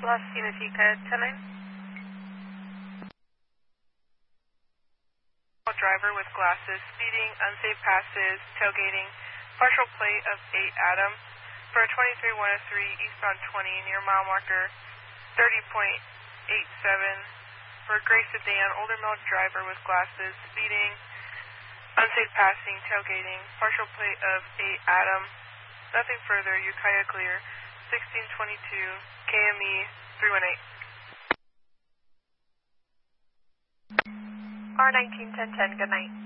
Las Cinetica, 10-9. Driver with glasses, speeding, unsafe passes, tailgating, partial plate of 8 Adam for 23103 eastbound 20 near mile marker 30.87 for Grace Sedan, older male driver with glasses, speeding, unsafe passing, tailgating, partial plate of 8 Adam. Nothing further, Ukiah clear, 1622, KME 318. R19 1010, good night.